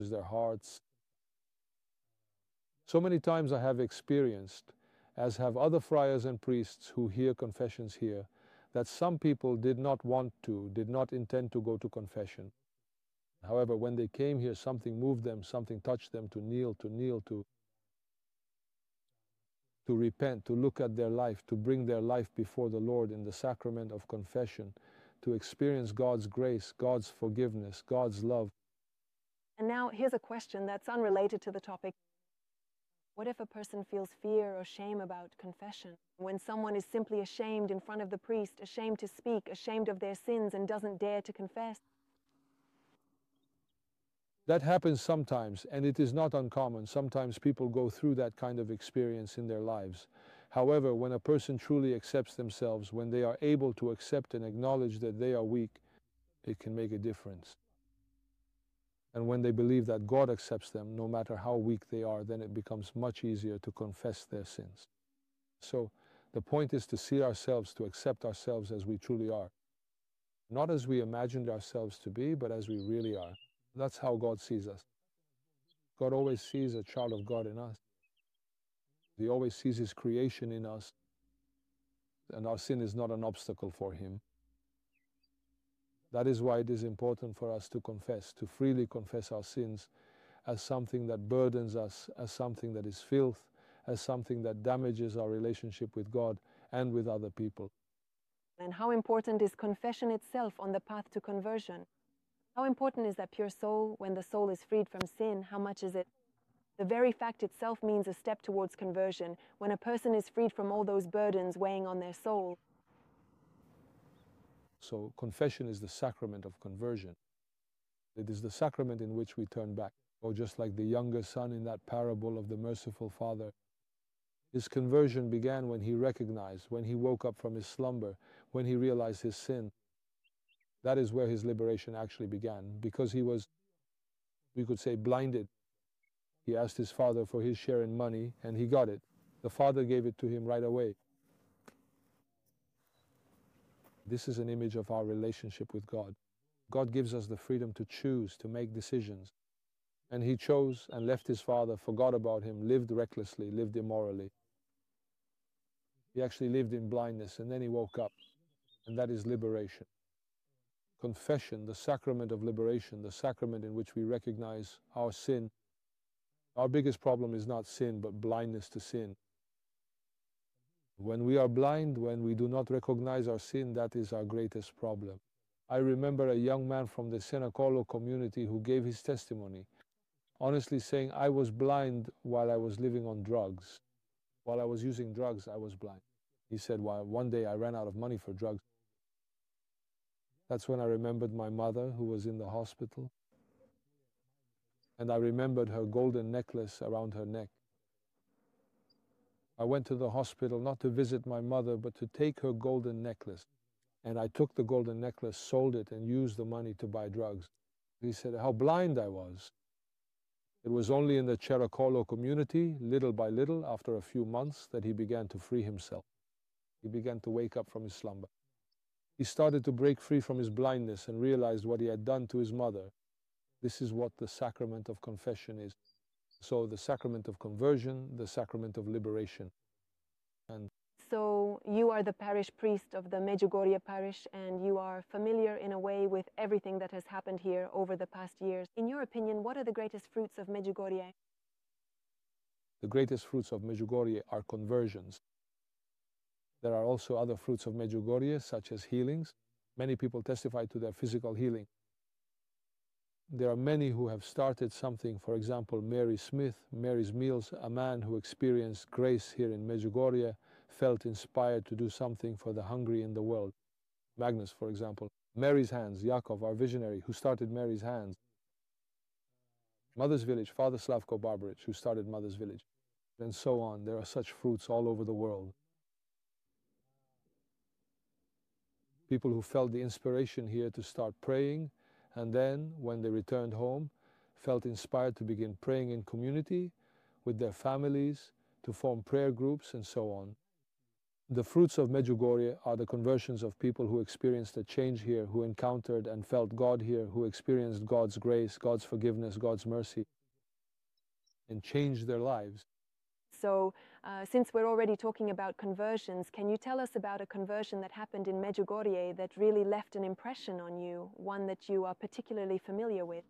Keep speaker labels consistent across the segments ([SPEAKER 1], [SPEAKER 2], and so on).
[SPEAKER 1] their hearts. So many times I have experienced, as have other friars and priests who hear confessions here, that some people did not want to, did not intend to go to confession. However, when they came here, something moved them, something touched them to kneel, to repent, to look at their life, to bring their life before the Lord in the sacrament of confession, to experience God's grace, God's forgiveness, God's love.
[SPEAKER 2] And now here's a question that's unrelated to the topic. What if a person feels fear or shame about confession? When someone is simply ashamed in front of the priest, ashamed to speak, ashamed of their sins, and doesn't dare to confess?
[SPEAKER 1] That happens sometimes, and it is not uncommon. Sometimes people go through that kind of experience in their lives. However, when a person truly accepts themselves, when they are able to accept and acknowledge that they are weak, it can make a difference. And when they believe that God accepts them, no matter how weak they are, then it becomes much easier to confess their sins. So the point is to see ourselves, to accept ourselves as we truly are. Not as we imagined ourselves to be, but as we really are. That's how God sees us. God always sees a child of God in us. He always sees His creation in us. And our sin is not an obstacle for Him. That is why it is important for us to confess, to freely confess our sins as something that burdens us, as something that is filth, as something that damages our relationship with God and with other people.
[SPEAKER 2] And how important is confession itself on the path to conversion? How important is that pure soul when the soul is freed from sin? How much is it? The very fact itself means a step towards conversion when a person is freed from all those burdens weighing on their soul.
[SPEAKER 1] So confession is the sacrament of conversion. It is the sacrament in which we turn back. Or just like the younger son in that parable of the merciful father, his conversion began when he recognized, when he woke up from his slumber, when he realized his sin. That is where his liberation actually began, because he was, we could say, blinded. He asked his father for his share in money, and he got it. The father gave it to him right away. This is an image of our relationship with God. God gives us the freedom to choose, to make decisions. And he chose and left his father, forgot about him, lived recklessly, lived immorally. He actually lived in blindness, and then he woke up. And that is liberation. Confession, the sacrament of liberation, the sacrament in which we recognize our sin. Our biggest problem is not sin, but blindness to sin. When we are blind, when we do not recognize our sin, that is our greatest problem. I remember a young man from the Senacolo community who gave his testimony, honestly saying, I was blind while I was living on drugs. While I was using drugs, I was blind. He said, well, one day I ran out of money for drugs. That's when I remembered my mother who was in the hospital. And I remembered her golden necklace around her neck. I went to the hospital not to visit my mother, but to take her golden necklace. And I took the golden necklace, sold it, and used the money to buy drugs. He said how blind I was. It was only in the Ceracolo community, little by little, after a few months, that he began to free himself. He began to wake up from his slumber. He started to break free from his blindness and realized what he had done to his mother. This is what the sacrament of confession is. So the sacrament of conversion, the sacrament of liberation. And
[SPEAKER 2] so you are the parish priest of the Medjugorje parish, and you are familiar in a way with everything that has happened here over the past years. In your opinion, what are the greatest fruits of Medjugorje?
[SPEAKER 1] The greatest fruits of Medjugorje are conversions. There are also other fruits of Medjugorje, such as healings. Many people testify to their physical healing. There are many who have started something, for example, Mary Smith, Mary's Meals, a man who experienced grace here in Medjugorje, felt inspired to do something for the hungry in the world. Magnus, for example. Mary's Hands, Yakov, our visionary, who started Mary's Hands. Mother's Village, Father Slavko Barbaric, who started Mother's Village. And so on. There are such fruits all over the world. People who felt the inspiration here to start praying, and then, when they returned home, felt inspired to begin praying in community with their families, to form prayer groups, and so on. The fruits of Medjugorje are the conversions of people who experienced a change here, who encountered and felt God here, who experienced God's grace, God's forgiveness, God's mercy, and changed their lives.
[SPEAKER 2] So, since we're already talking about conversions, can you tell us about a conversion that happened in Medjugorje that really left an impression on you, one that you are particularly familiar with?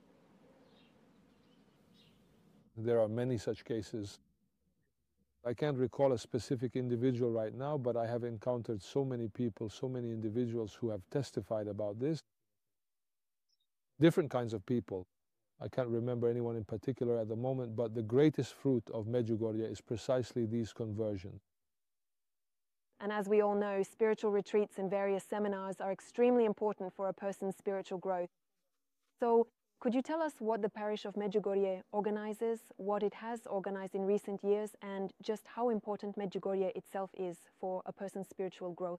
[SPEAKER 1] There are many such cases. I can't recall a specific individual right now, but I have encountered so many people, so many individuals who have testified about this. Different kinds of people. I can't remember anyone in particular at the moment, but the greatest fruit of Medjugorje is precisely these conversions.
[SPEAKER 2] And as we all know, spiritual retreats and various seminars are extremely important for a person's spiritual growth. So, could you tell us what the parish of Medjugorje organizes, what it has organized in recent years, and just how important Medjugorje itself is for a person's spiritual growth?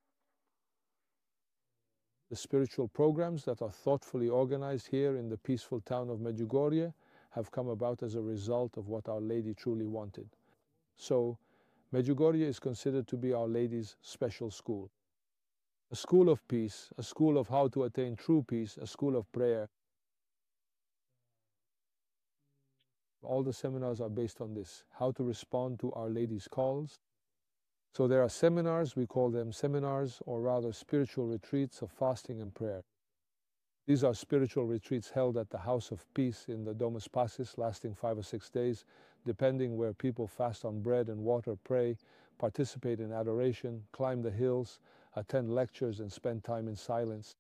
[SPEAKER 1] The spiritual programs that are thoughtfully organized here in the peaceful town of Medjugorje have come about as a result of what Our Lady truly wanted. So, Medjugorje is considered to be Our Lady's special school. A school of peace, a school of how to attain true peace, a school of prayer. All the seminars are based on this, how to respond to Our Lady's calls. So there are seminars, we call them seminars, or rather spiritual retreats of fasting and prayer. These are spiritual retreats held at the House of Peace in the Domus Passis, lasting 5 or 6 days, depending, where people fast on bread and water, pray, participate in adoration, climb the hills, attend lectures, and spend time in silence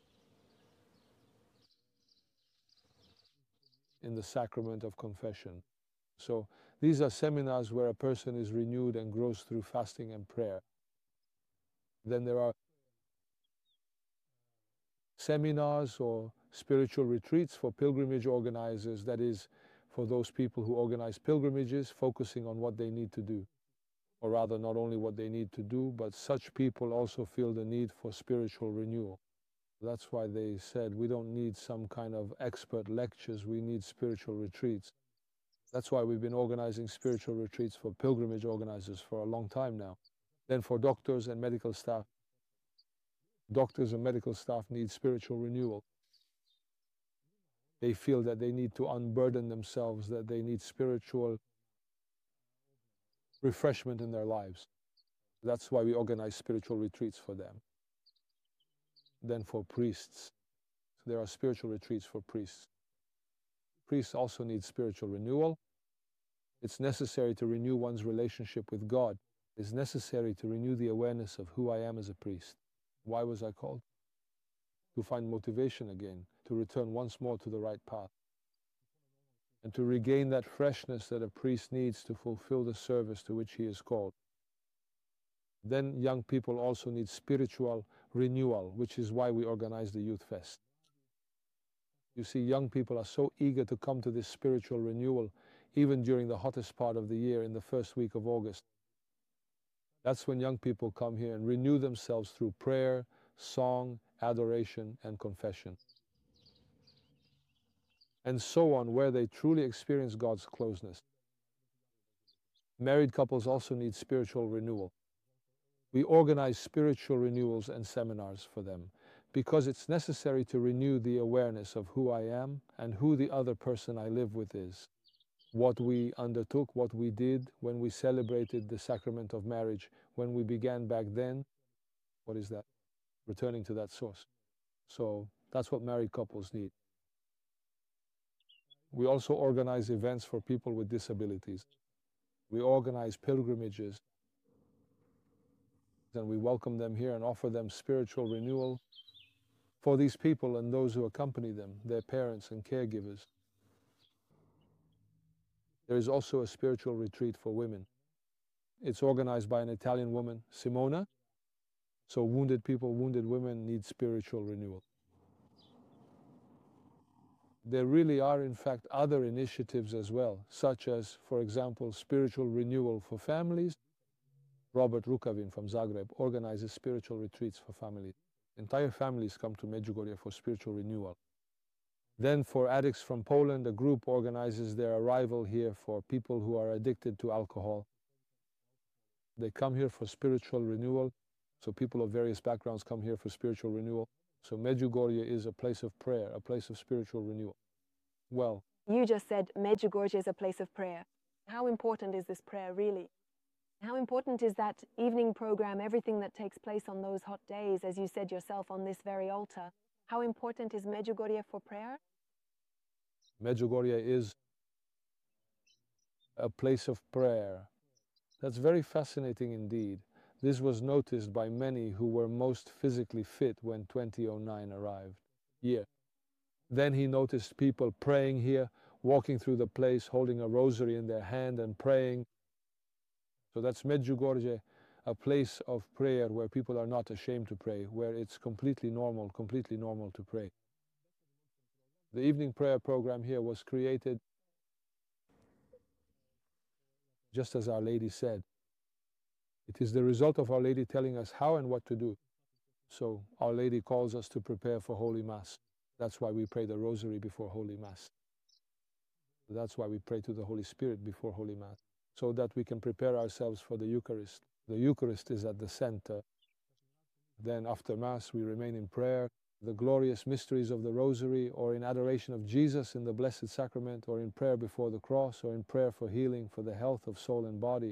[SPEAKER 1] in the sacrament of confession. So these are seminars where a person is renewed and grows through fasting and prayer. Then there are seminars or spiritual retreats for pilgrimage organizers, that is, for those people who organize pilgrimages, focusing on what they need to do. Or rather, not only what they need to do, but such people also feel the need for spiritual renewal. That's why they said, we don't need some kind of expert lectures, we need spiritual retreats. That's why we've been organizing spiritual retreats for pilgrimage organizers for a long time now. Then for doctors and medical staff. Doctors and medical staff need spiritual renewal. They feel that they need to unburden themselves, that they need spiritual refreshment in their lives. That's why we organize spiritual retreats for them. Then for priests, there are spiritual retreats for priests. Priests also need spiritual renewal. It's necessary to renew one's relationship with God. It's necessary to renew the awareness of who I am as a priest. Why was I called? To find motivation again, to return once more to the right path, and to regain that freshness that a priest needs to fulfill the service to which he is called. Then young people also need spiritual renewal, which is why we organize the Youth Fest. You see, young people are so eager to come to this spiritual renewal, even during the hottest part of the year, in the first week of August. That's when young people come here and renew themselves through prayer, song, adoration, and confession. And so on, where they truly experience God's closeness. Married couples also need spiritual renewal. We organize spiritual renewals and seminars for them, because it's necessary to renew the awareness of who I am and who the other person I live with is. What we undertook, what we did when we celebrated the sacrament of marriage, when we began back then, what is that? Returning to that source. So that's what married couples need. We also organize events for people with disabilities. We organize pilgrimages, and we welcome them here and offer them spiritual renewal for these people and those who accompany them, their parents and caregivers. There is also a spiritual retreat for women. It's organized by an Italian woman, Simona. So wounded people, wounded women need spiritual renewal. There really are, in fact, other initiatives as well, such as, for example, spiritual renewal for families. Robert Rukavin from Zagreb organizes spiritual retreats for families. Entire families come to Medjugorje for spiritual renewal. Then for addicts from Poland, a group organizes their arrival here for people who are addicted to alcohol. They come here for spiritual renewal. So people of various backgrounds come here for spiritual renewal. So Medjugorje is a place of prayer, a place of spiritual renewal. Well,
[SPEAKER 2] You just said Medjugorje is a place of prayer. How important is this prayer really? How important is that evening program, everything that takes place on those hot days, as you said yourself, on this very altar? How important is Medjugorje for prayer?
[SPEAKER 1] Medjugorje is a place of prayer. That's very fascinating indeed. This was noticed by many who were most physically fit when 2009 arrived. Yeah. Then he noticed people praying here, walking through the place, holding a rosary in their hand and praying. So that's Medjugorje, a place of prayer where people are not ashamed to pray, where it's completely normal to pray. The evening prayer program here was created, just as Our Lady said. It is the result of Our Lady telling us how and what to do. So Our Lady calls us to prepare for Holy Mass. That's why we pray the Rosary before Holy Mass. That's why we pray to the Holy Spirit before Holy Mass, so that we can prepare ourselves for the Eucharist. The Eucharist is at the center. Then after Mass we remain in prayer, the glorious mysteries of the Rosary, or in adoration of Jesus in the Blessed Sacrament, or in prayer before the cross, or in prayer for healing, for the health of soul and body.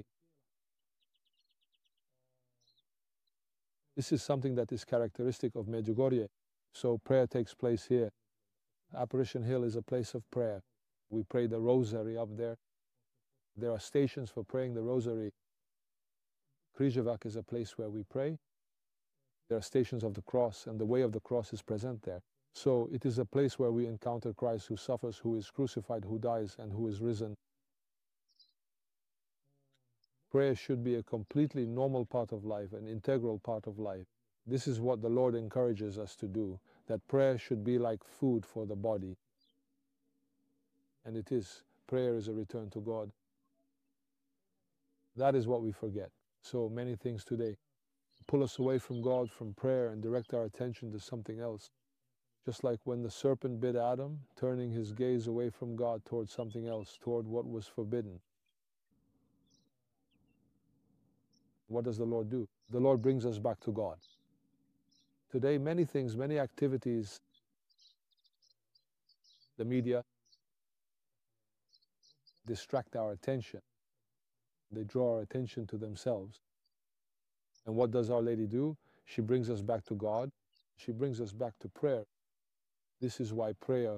[SPEAKER 1] This is something that is characteristic of Medjugorje. So prayer takes place here. Apparition Hill is a place of prayer. We pray the Rosary up there. There are stations for praying the Rosary. Križevac is a place where we pray. There are stations of the cross, and the way of the cross is present there. So it is a place where we encounter Christ who suffers, who is crucified, who dies, and who is risen. Prayer should be a completely normal part of life, an integral part of life. This is what the Lord encourages us to do, that prayer should be like food for the body. And it is. Prayer is a return to God. That is what we forget. So many things today pull us away from God, from prayer, and direct our attention to something else. Just like when the serpent bit Adam, turning his gaze away from God toward something else, toward what was forbidden. What does the Lord do? The Lord brings us back to God. Today, many things, many activities, the media, distract our attention. They draw our attention to themselves. And what does Our Lady do? She brings us back to God. She brings us back to prayer. This is why prayer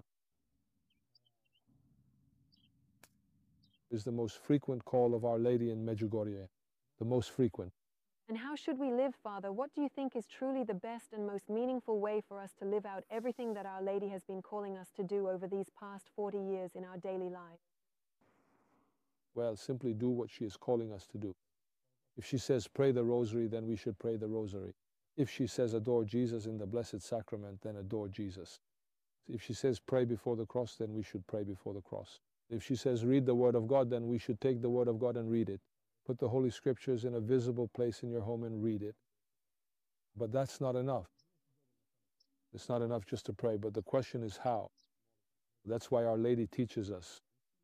[SPEAKER 1] is the most frequent call of Our Lady in Medjugorje. The most frequent.
[SPEAKER 2] And how should we live, Father? What do you think is truly the best and most meaningful way for us to live out everything that Our Lady has been calling us to do over these past 40 years in our daily life?
[SPEAKER 1] Well, simply do what she is calling us to do. If she says pray the Rosary, then we should pray the Rosary. If she says adore Jesus in the Blessed Sacrament, then adore Jesus. If she says pray before the cross, then we should pray before the cross. If she says read the Word of God, then we should take the Word of God and read it. Put the Holy Scriptures in a visible place in your home and read it. But that's not enough. It's not enough just to pray, but the question is how. That's why Our Lady teaches us.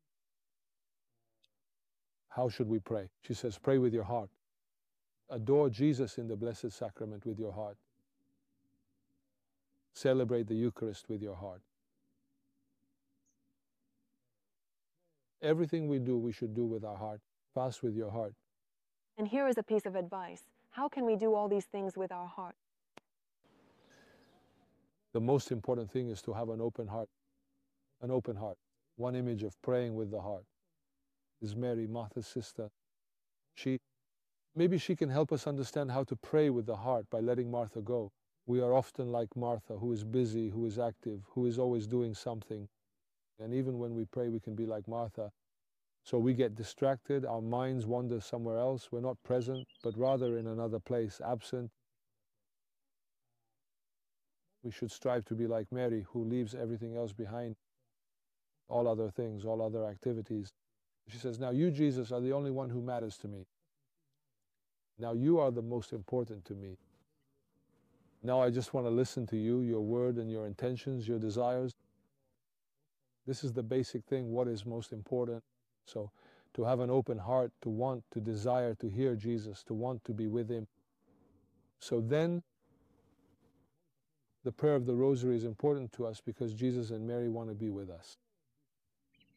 [SPEAKER 1] How should we pray? She says, pray with your heart. Adore Jesus in the Blessed Sacrament with your heart. Celebrate the Eucharist with your heart. Everything we do, we should do with our heart. Fast with your heart.
[SPEAKER 2] And here is a piece of advice. How can we do all these things with our heart?
[SPEAKER 1] The most important thing is to have an open heart. An open heart. One image of praying with the heart is Mary, Martha's sister. Maybe she can help us understand how to pray with the heart by letting Martha go. We are often like Martha, who is busy, who is active, who is always doing something. And even when we pray, we can be like Martha. So we get distracted, our minds wander somewhere else. We're not present, but rather in another place, absent. We should strive to be like Mary, who leaves everything else behind, all other things, all other activities. She says, now you, Jesus, are the only one who matters to me. Now you are the most important to me. Now I just want to listen to you, your word and your intentions, your desires. This is the basic thing, what is most important. So to have an open heart, to want, to desire to hear Jesus, to want to be with Him. So then, the prayer of the Rosary is important to us because Jesus and Mary want to be with us.